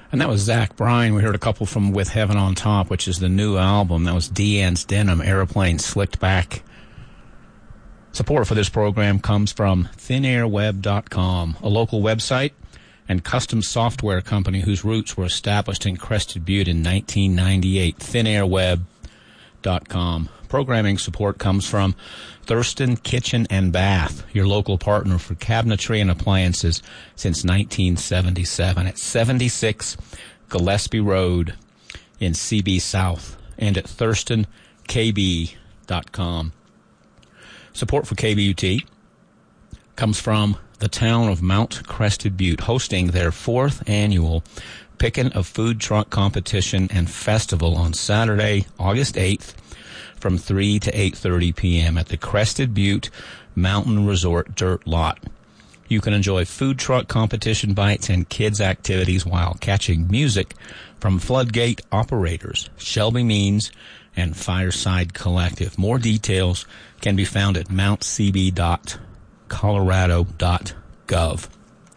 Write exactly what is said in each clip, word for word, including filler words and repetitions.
And that was Zach Bryan. We heard a couple from With Heaven on Top, which is the new album. That was Deanne's Denim, Airplane, Slicked Back. Support for this program comes from thin air web dot com, a local website and custom software company whose roots were established in Crested Butte in nineteen ninety-eight, thin air web dot com. Programming support comes from Thurston Kitchen and Bath, your local partner for cabinetry and appliances since nineteen seventy-seven at seventy-six Gillespie Road in C B South and at thurston k b dot com. Support for K B U T comes from the town of Mount Crested Butte, hosting their fourth annual Pickin' a Food Truck Competition and Festival on Saturday, August eighth, from three to eight thirty p.m. at the Crested Butte Mountain Resort Dirt Lot. You can enjoy food truck competition bites and kids' activities while catching music from Floodgate Operators, Shelby Means, and Fireside Collective. More details can be found at mount c b dot colorado dot gov.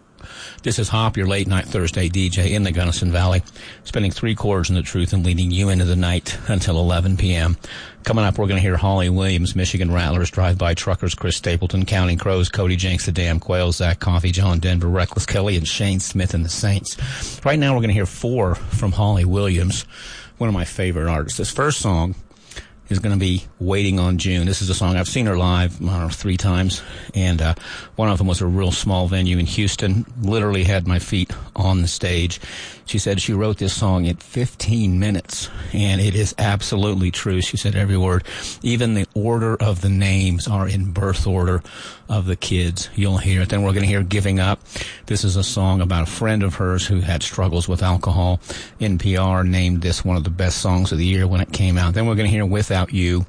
This is Hop, your late-night Thursday D J in the Gunnison Valley, spinning three chords in the truth and leading you into the night until eleven p.m. Coming up, we're going to hear Holly Williams, Michigan Rattlers, Drive-By Truckers, Chris Stapleton, Counting Crows, Cody Jenks, The Damn Quails, Zach Coffey, John Denver, Reckless Kelly, and Shane Smith and the Saints. Right now, we're going to hear four from Holly Williams, one of my favorite artists. This first song is going to be Waiting on June. This is a song I've seen her live, I don't know, three times, and uh, one of them was a real small venue in Houston. Literally had my feet on the stage. She said she wrote this song in fifteen minutes, and it is absolutely true. She said every word. Even the order of the names are in birth order of the kids. You'll hear it. Then we're going to hear Giving Up. This is a song about a friend of hers who had struggles with alcohol. N P R named this one of the best songs of the year when it came out. Then we're going to hear Without You,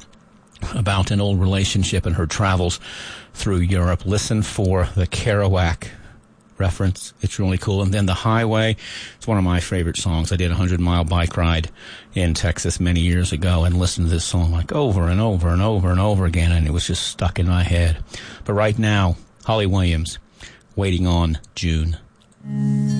about an old relationship and her travels through Europe. Listen for the Kerouac reference. It's really cool. And then The Highway. It's one of my favorite songs. I did a hundred-mile bike ride in Texas many years ago and listened to this song like over and over and over and over again, and it was just stuck in my head. But right now, Holly Williams, Waiting on June.